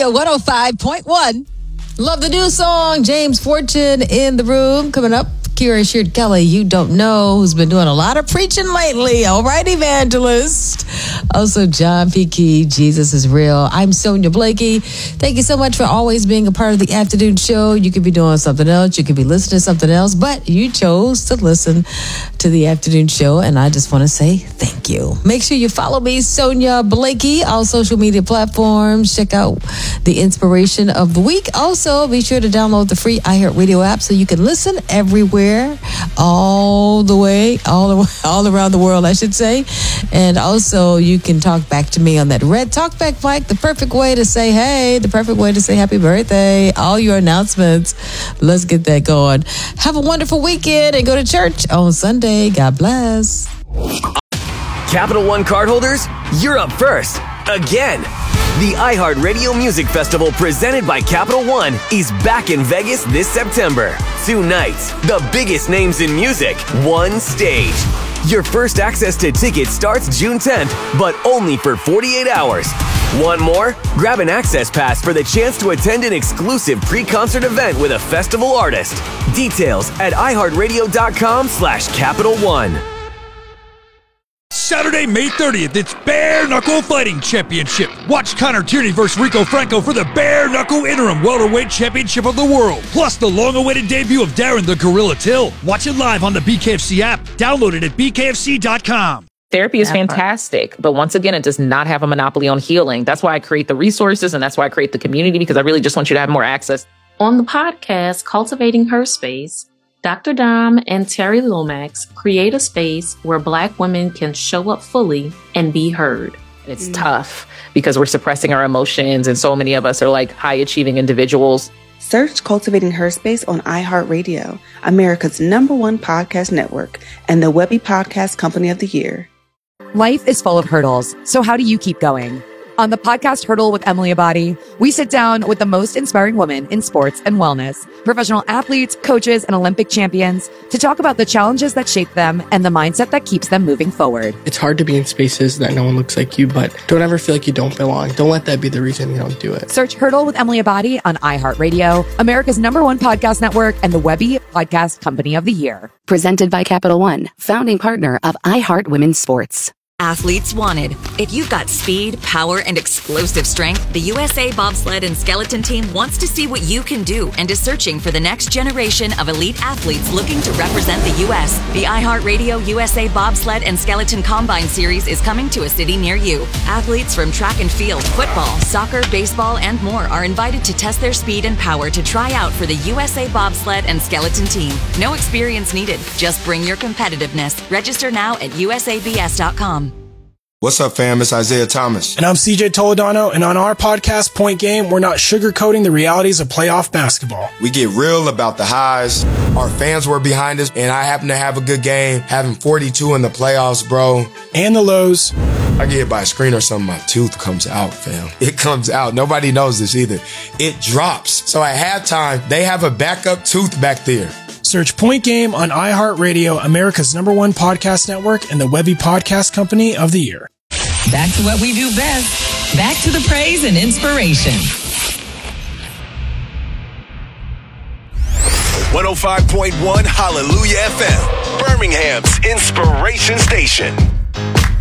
Radio 105.1. Love the new song. James Fortune in the room. Coming up, Kira Sheard Kelly, you don't know, who's been doing a lot of preaching lately. All right, evangelist. Also, John P. Key, Jesus is Real. I'm Sonia Blakey. Thank you so much for always being a part of the afternoon show. You could be doing something else. You could be listening to something else, but you chose to listen to the afternoon show, and I just want to say thank you. Make sure you follow me, Sonia Blakey, all social media platforms. Check out the inspiration of the week. Also, be sure to download the free iHeartRadio app so you can listen everywhere, all around the world, I should say. And also, you can talk back to me on that red talkback mic, the perfect way to say hey, the perfect way to say happy birthday, all your announcements. Let's get that going. Have a wonderful weekend and go to church on Sunday. God bless. Capital One cardholders, you're up first. Again. The iHeartRadio Music Festival presented by Capital One is back in Vegas this September. 2 nights, the biggest names in music, one stage. Your first access to tickets starts June 10th, but only for 48 hours. Want more? Grab an access pass for the chance to attend an exclusive pre-concert event with a festival artist. Details at iHeartRadio.com/Capital One. Saturday, May 30th, it's Bare Knuckle Fighting Championship. Watch Connor Tierney versus Rico Franco for the Bare Knuckle Interim Welterweight Championship of the World. Plus the long-awaited debut of Darren the Gorilla Till. Watch it live on the BKFC app. Download it at bkfc.com. Therapy is fantastic, but once again, it does not have a monopoly on healing. That's why I create the resources, and that's why I create the community, because I really just want you to have more access. On the podcast, Cultivating Her Space, Dr. Dom and Terry Lomax create a space where Black women can show up fully and be heard. It's tough because we're suppressing our emotions, and so many of us are like high-achieving individuals. Search Cultivating Her Space on iHeartRadio, America's #1 podcast network, and the Webby Podcast Company of the Year. Life is full of hurdles, so how do you keep going? On the podcast Hurdle with Emily Abadi, we sit down with the most inspiring women in sports and wellness, professional athletes, coaches, and Olympic champions to talk about the challenges that shape them and the mindset that keeps them moving forward. It's hard to be in spaces that no one looks like you, but don't ever feel like you don't belong. Don't let that be the reason you don't do it. Search Hurdle with Emily Abadi on iHeartRadio, America's #1 podcast network, and the Webby Podcast Company of the Year. Presented by Capital One, founding partner of iHeart Women's Sports. Athletes wanted. If you've got speed, power, and explosive strength, the USA Bobsled and Skeleton Team wants to see what you can do and is searching for the next generation of elite athletes looking to represent the U.S. The iHeartRadio USA Bobsled and Skeleton Combine Series is coming to a city near you. Athletes from track and field, football, soccer, baseball, and more are invited to test their speed and power to try out for the USA Bobsled and Skeleton Team. No experience needed. Just bring your competitiveness. Register now at usabs.com. What's up, fam? It's Isaiah Thomas. And I'm CJ Toledano, and on our podcast, Point Game, we're not sugarcoating the realities of playoff basketball. We get real about the highs. Our fans were behind us, and I happen to have a good game, having 42 in the playoffs, bro. And the lows. I get hit by a screen or something, my tooth comes out, fam. It comes out. Nobody knows this either. It drops. So at halftime, they have a backup tooth back there. Search Point Game on iHeartRadio, America's #1 podcast network, and the Webby Podcast Company of the Year. Back to what we do best. Back to the praise and inspiration. 105.1 Hallelujah FM, Birmingham's inspiration station.